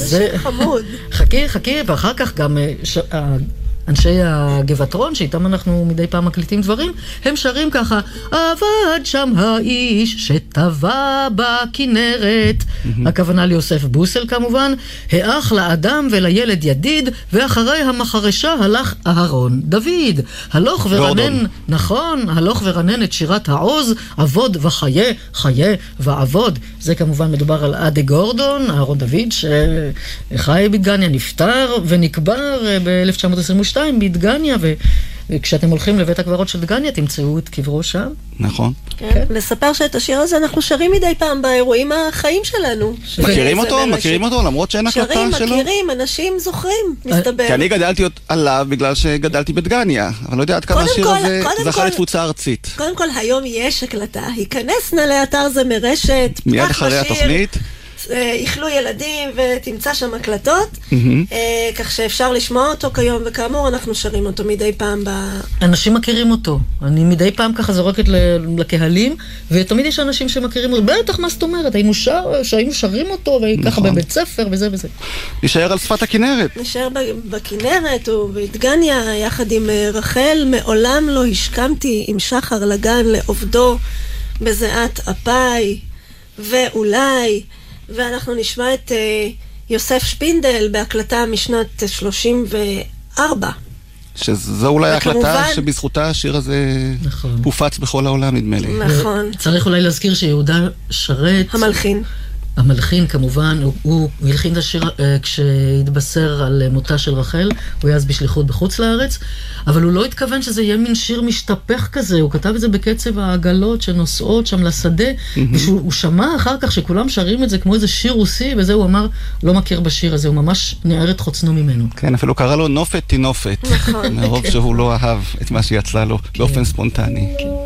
איזה שיר חמוד. חכי, ואחר כך גם אנשי הגבעתרון, שאיתם אנחנו מדי פעם מקליטים דברים, הם שרים ככה, עבד שם האיש שטבע בכנרת, הכוונה ליוסף בוסל כמובן, האח לאדם ולילד ידיד, ואחרי המחרשה הלך אהרון דוד. הלוך ורנן, נכון, הלוך ורנן את שירת העוז, עבוד וחיה, חיה ועבוד. זה כמובן מדובר על אדי גורדון, אהרון דוד, שחי בדגניה, נפטר ונקבר ב-1922 בדגניה, וכשאתם הולכים לבית הקברות של דגניה, תמצאו את קברו שם. נכון. כן. לספר שאת השיר הזה אנחנו שרים מדי פעם באירועים החיים שלנו. מכירים אותו, למרות שאין הקלטה שלו? מכירים, אנשים זוכרים, מסתבר. כי אני גדלתי עליו בגלל שגדלתי בדגניה, אבל לא יודע עד כמה השיר הזה זכה לתפוצה ארצית. קודם כל, היום יש הקלטה, היכנסנה לאתר זה מרשת, מיד אחרי התוכנית. יחלו ילדים ותמצא שם הקלטות, כך שאפשר לשמוע אותו כיום, וכאמור אנחנו שרים אותו מדי פעם אנשים מכירים אותו, אני מדי פעם ככה זורקת לקהלים, ותמיד יש אנשים שמכירים אותו, בטח מה זאת אומרת, היינו שרים אותו, וככה בבית ספר וזה וזה. נשאר על שפת הכנרת. נשאר בכנרת ובדגניה, יחד עם רחל, מעולם לא השכמתי עם שחר לגן לעובדו בזיעת אפי, ואולי ואנחנו נשמע את יוסף שפינדל בהקלטה משנת 34. שזו אולי ההקלטה שבזכותה השיר הזה הופץ בכל העולם, נדמה לי. נכון. צריך אולי להזכיר שיהודה שרת... המלחין כמובן, הוא הלחין את השיר כשהתבשר על מותה של רחל, הוא היה אז בשליחות בחוץ לארץ, אבל הוא לא התכוון שזה יהיה מין שיר משתפך כזה, הוא כתב את זה בקצב העגלות שנוסעות שם לשדה, והוא שמע אחר כך שכולם שרים את זה כמו איזה שיר רוסי, וזה הוא אמר, לא מכיר בשיר הזה, הוא ממש נער את חוצנו ממנו. כן, אפילו קרא לו נופת תינופת, מרוב שהוא לא אהב את מה שיצא לו באופן ספונטני.